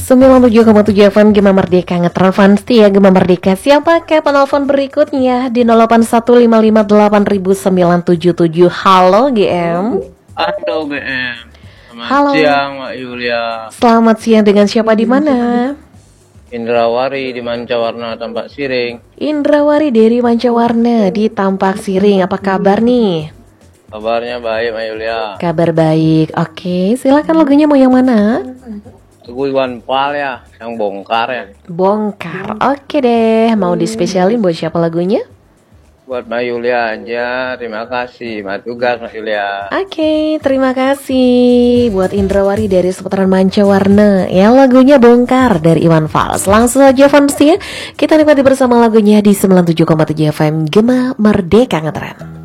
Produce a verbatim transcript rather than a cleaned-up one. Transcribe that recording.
sembilan puluh tujuh koma tujuh F M Gema Merdeka ngetron Fansti ya Gema Merdeka. Siapakah penelpon berikutnya di nol delapan satu lima lima delapan sembilan tujuh tujuh. Halo G M. Halo G M. Selamat Halo. siang Mbak Yulia. Selamat siang, dengan siapa di mana? Indrawari di Mancawarna Tampak Siring. Indrawari dari Mancawarna di Tampak Siring. Apa kabar nih? Kabarnya baik Mbak Yulia. Kabar baik. Oke, silakan lagunya mau yang mana? Lagu Iwan Fals ya, yang bongkar ya. Bongkar. Oke deh, mau dispesialin buat siapa lagunya? Buat Mbak Yulia aja, terima kasih. Mat tugas Mbak Yulia. Oke, terima kasih buat Indrawari dari seputaran Mancawarna. Ya, lagunya Bongkar dari Iwan Fals. Langsung aja Fansti ya, kita nikmati bersama lagunya di sembilan puluh tujuh koma tujuh F M Gema Merdeka Ngetren.